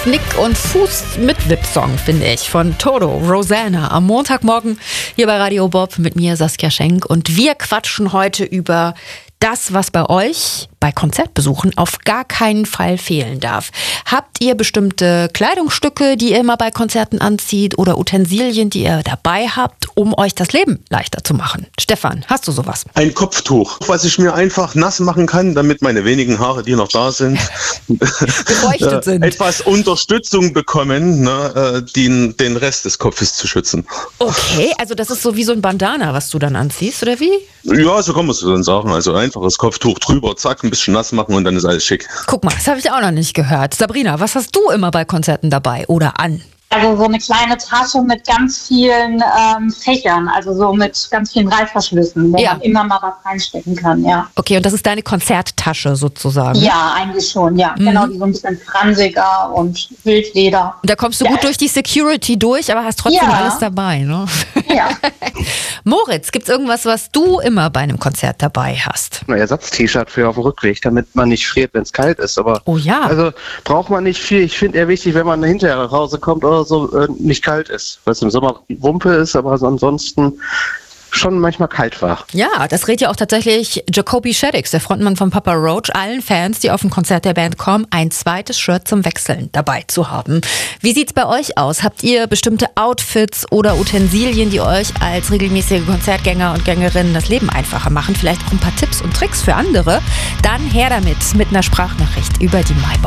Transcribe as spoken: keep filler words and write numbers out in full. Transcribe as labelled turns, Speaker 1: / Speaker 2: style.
Speaker 1: Knick und Fuß mit Wip-Song, finde ich, von Toto, Rosanna. Am Montagmorgen hier bei Radio Bob mit mir, Saskia Schenk. Und wir quatschen heute über das, was bei euch bei Konzertbesuchen auf gar keinen Fall fehlen darf. Habt ihr bestimmte Kleidungsstücke, die ihr immer bei Konzerten anzieht oder Utensilien, die ihr dabei habt, um euch das Leben leichter zu machen? Stefan, hast du sowas?
Speaker 2: Ein Kopftuch, was ich mir einfach nass machen kann, damit meine wenigen Haare, die noch da sind,
Speaker 1: gefeuchtet sind.
Speaker 2: etwas Unterstützung bekommen, ne, den, den Rest des Kopfes zu schützen.
Speaker 1: Okay, also das ist so wie so ein Bandana, was du dann anziehst, oder wie?
Speaker 2: Ja, so kann man es dann sagen. Also einfaches Kopftuch drüber, zack, ein bisschen nass machen und dann ist alles schick.
Speaker 1: Guck mal, das habe ich auch noch nicht gehört. Sabrina, was hast du immer bei Konzerten dabei oder an?
Speaker 3: Also so eine kleine Tasche mit ganz vielen ähm, Fächern, also so mit ganz vielen Reißverschlüssen, wo
Speaker 1: Ja.
Speaker 3: man immer mal was reinstecken kann, ja.
Speaker 1: Okay, und das ist deine Konzerttasche sozusagen?
Speaker 3: Ja, eigentlich schon, ja.
Speaker 1: Mhm.
Speaker 3: Genau, die so ein bisschen fransiger und Wildleder.
Speaker 1: Und da kommst du
Speaker 3: Ja.
Speaker 1: gut durch die Security durch, aber hast trotzdem
Speaker 3: Ja.
Speaker 1: alles dabei, ne?
Speaker 3: Ja.
Speaker 1: Moritz, gibt's irgendwas, was du immer bei einem Konzert dabei hast?
Speaker 4: Ein Ersatz-T-Shirt für auf dem Rückweg, damit man nicht friert, wenn es kalt ist. Aber
Speaker 1: Oh ja.
Speaker 4: also braucht man nicht viel. Ich finde eher wichtig, wenn man hinterher nach Hause kommt oder so, äh, nicht kalt ist. Weil es im Sommer Wumpe ist, aber ansonsten schon manchmal kalt war.
Speaker 1: Ja, das rät ja auch tatsächlich Jacoby Shaddix, der Frontmann von Papa Roach, allen Fans, die auf ein Konzert der Band kommen, ein zweites Shirt zum Wechseln dabei zu haben. Wie sieht's bei euch aus? Habt ihr bestimmte Outfits oder Utensilien, die euch als regelmäßige Konzertgänger und Gängerinnen das Leben einfacher machen? Vielleicht auch ein paar Tipps und Tricks für andere? Dann her damit mit einer Sprachnachricht über die MyBob